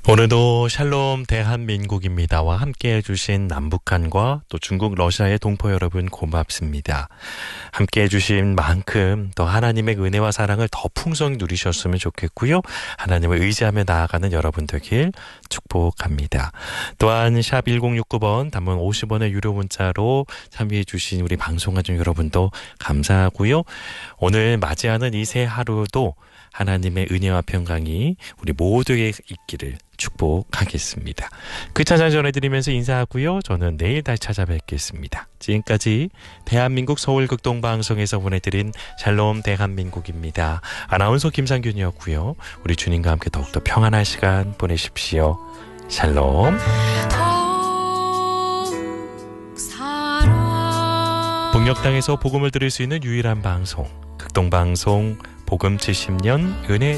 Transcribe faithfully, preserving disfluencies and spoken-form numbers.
오늘도 샬롬 대한민국입니다와 함께 해주신 남북한과 또 중국 러시아의 동포 여러분 고맙습니다. 함께 해주신 만큼 더 하나님의 은혜와 사랑을 더 풍성히 누리셨으면 좋겠고요. 하나님을 의지하며 나아가는 여러분 되길 축복합니다. 또한 샵 일공육구 번 단문 오십 원의 유료 문자로 참여해 주신 우리 방송하중 여러분도 감사하고요. 오늘 맞이하는 이 새 하루도 하나님의 은혜와 평강이 우리 모두에게 있기를 축복하겠습니다. 그 찬양 전해드리면서 인사하고요. 저는 내일 다시 찾아뵙겠습니다. 지금까지 대한민국 서울극동방송에서 보내드린 샬롬 대한민국입니다. 아나운서 김상균이었고요. 우리 주님과 함께 더욱더 평안한 시간 보내십시오. 샬롬. 북녘 땅에서 복음을 들을 수 있는 유일한 방송 극동방송 복음 칠십 년 은혜